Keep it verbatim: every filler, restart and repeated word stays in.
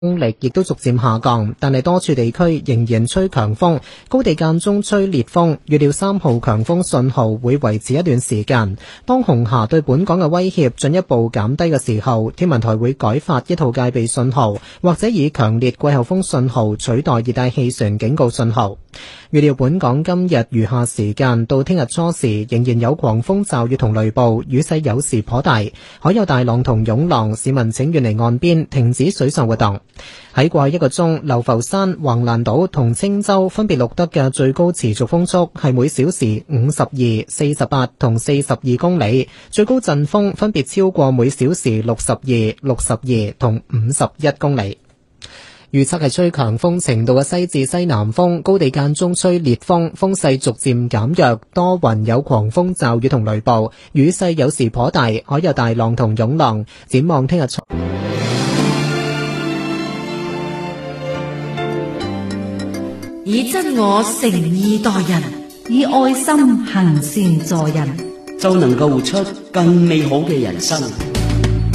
風力亦都逐漸下降，但係多處地區仍然吹強風，高地間中吹烈風。預料三號強風信號會維持一段時間。當紅霞對本港嘅威脅進一步減低嘅時候，天文台會改發一號戒備信號，或者以強烈季候風信號取代熱帶氣旋警告信號。預料本港今日餘下時間到聽日初時仍然有狂風驟雨同雷暴，雨勢有時頗大，海有大浪同湧浪，市民請遠離岸邊，停止水上活動。喺過去一個鐘，流浮山、橫瀾島同青洲分別錄得嘅最高持續風速係每小時五十二、四十八同四十二公里，最高陣風分別超過每小時六十二、六十二同五十一公里。預測係吹強風程度嘅西至西南風，高地間中吹烈風，風勢逐漸減弱，多雲有狂風驟雨同雷暴，雨勢有時頗大，海有大浪同湧浪。展望聽日初以真我誠意待人，以愛心行善助人， 就能夠活出更美好嘅人生。